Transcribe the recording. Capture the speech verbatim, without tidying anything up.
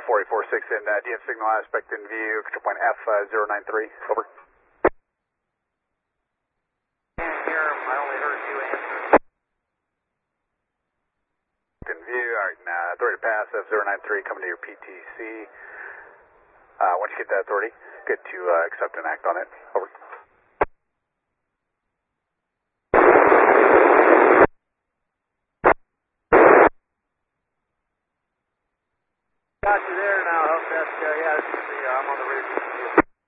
four eight four six in uh, D F signal aspect in view, control point F zero nine three, over. Here, I only heard you answer. In view, alright, uh, authority to pass F zero nine three coming to your P T C. Uh, once you get that authority, good to uh, accept and act on it, over. Got you there now, help desk. Uh, yeah, this is the, uh, I'm on the radio.